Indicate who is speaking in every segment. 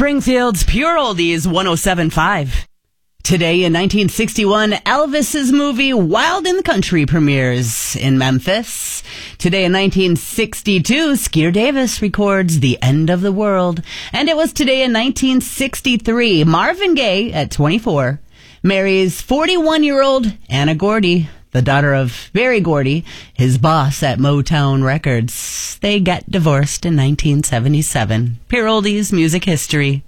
Speaker 1: Springfield's Pure Oldies 107.5. Today in 1961, Elvis's movie Wild in the Country premieres in Memphis. Today in 1962, Skeer Davis records The End of the World. And it was today in 1963, Marvin Gaye, at 24, marries 41-year-old Anna Gordy, the daughter of Berry Gordy, his boss at Motown Records. They get divorced in 1977. Pure Oldies music history.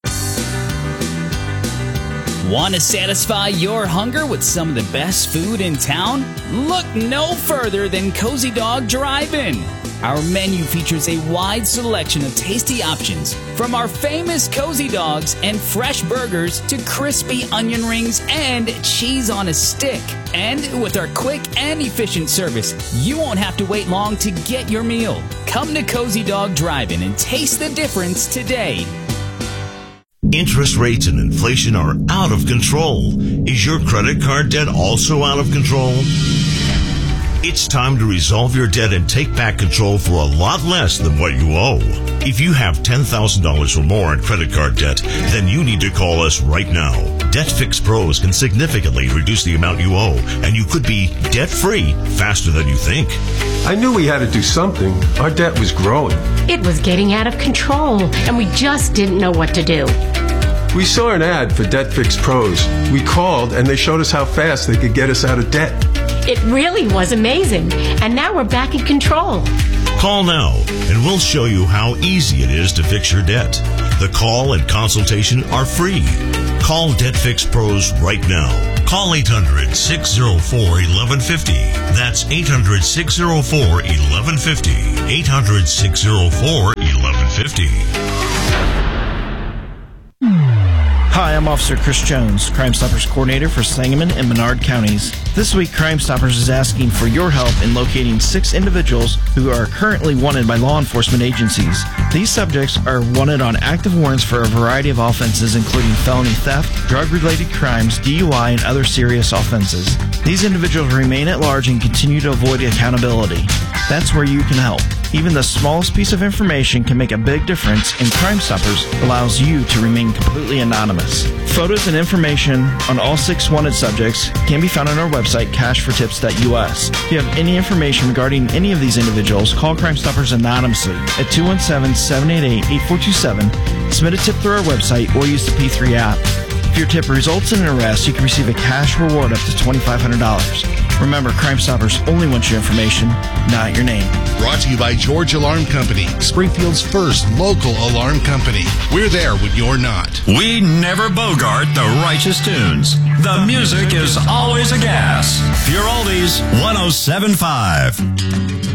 Speaker 2: Want to satisfy your hunger with some of the best food in town? Look no further than Cozy Dog Drive-In. Our menu features a wide selection of tasty options, from our famous Cozy Dogs and fresh burgers to crispy onion rings and cheese on a stick. And with our quick and efficient service, you won't have to wait long to get your meal. Come to Cozy Dog Drive-In and taste the difference today.
Speaker 3: Interest rates and inflation are out of control. Is your credit card debt also out of control? It's time to resolve your debt and take back control for a lot less than what you owe. If you have $10,000 or more in credit card debt, then you need to call us right now. Debt Fix Pros can significantly reduce the amount you owe, and you could be debt-free faster than you think.
Speaker 4: I knew we had to do something. Our debt was growing.
Speaker 5: It was getting out of control, and we just didn't know what to do.
Speaker 4: We saw an ad for Debt Fix Pros. We called, and they showed us how fast they could get us out of debt.
Speaker 5: It really was amazing, and now we're back in control.
Speaker 3: Call now, and we'll show you how easy it is to fix your debt. The call and consultation are free. Call Debt Fix Pros right now. Call 800-604-1150. That's 800-604-1150. 800-604-1150.
Speaker 6: Hi, I'm Officer Chris Jones, Crime Stoppers Coordinator for Sangamon and Menard Counties. This week, Crime Stoppers is asking for your help in locating 6 individuals who are currently wanted by law enforcement agencies. These subjects are wanted on active warrants for a variety of offenses, including felony theft, drug-related crimes, DUI, and other serious offenses. These individuals remain at large and continue to avoid accountability. That's where you can help. Even the smallest piece of information can make a big difference, and Crime Stoppers allows you to remain completely anonymous. Photos and information on all 6 wanted subjects can be found on our website, cashfortips.us. If you have any information regarding any of these individuals, call Crime Stoppers anonymously at 217-788-8427, submit a tip through our website, or use the P3 app. If your tip results in an arrest, you can receive a cash reward up to $2,500. Remember, Crime Stoppers only want your information, not your name.
Speaker 7: Brought to you by George Alarm Company, Springfield's first local alarm company. We're there when you're not.
Speaker 8: We never bogart the righteous tunes. The music is always a gas. Pure Oldies 107.5.